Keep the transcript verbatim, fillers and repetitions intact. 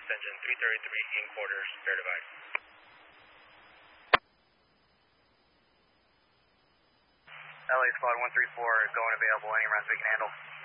engine three thirty-three in quarters, fair divide. L A Squad one three four, going available, any rounds we can handle.